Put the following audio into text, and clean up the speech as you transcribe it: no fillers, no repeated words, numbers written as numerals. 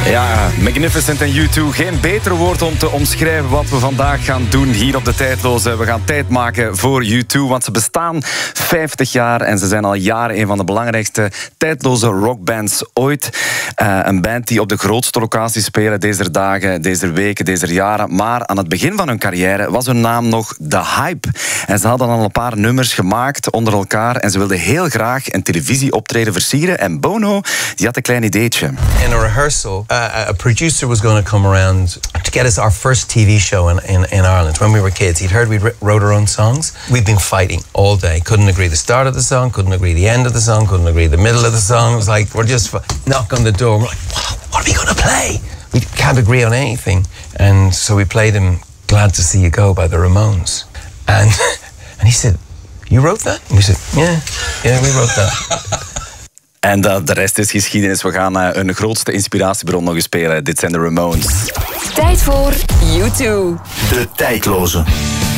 Ja, Magnificent en U2. Geen beter woord om te omschrijven wat we vandaag gaan doen hier op De Tijdloze. We gaan tijd maken voor U2, want ze bestaan 50 jaar en ze zijn al jaren een van de belangrijkste tijdloze rockbands ooit. Een band die op de grootste locaties spelen deze dagen, deze weken, deze jaren. Maar aan het begin van hun carrière was hun naam nog The Hype. En ze hadden al een paar nummers gemaakt onder elkaar en ze wilden heel graag een televisieoptreden versieren. En Bono, die had een klein ideetje. In a rehearsal, a producer was going to come around to get us our first TV show in Ireland when we were kids. He'd heard we wrote our own songs. We'd been fighting all day. Couldn't agree the start of the song, couldn't agree the end of the song, couldn't agree the middle of the song. It was like, we're just knock on the door. We're like, what are we going to play? We can't agree on anything. And so we played him Glad to See You Go by the Ramones. And he said, you wrote that? And we said, yeah, we wrote that. En de rest is geschiedenis. We gaan hun grootste inspiratiebron nog eens spelen. Dit zijn de Ramones. Tijd voor U2. De Tijdloze.